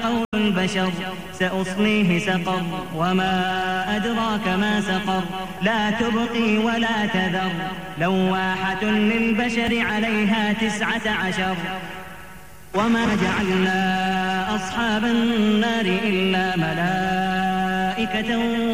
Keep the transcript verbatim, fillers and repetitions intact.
قول البشر سأصليه سقر وما أدراك ما سقر لا تبقي ولا تذر لواحة للبشر عليها تسعة عشر وما جعلنا أصحاب النار إلا ملائكة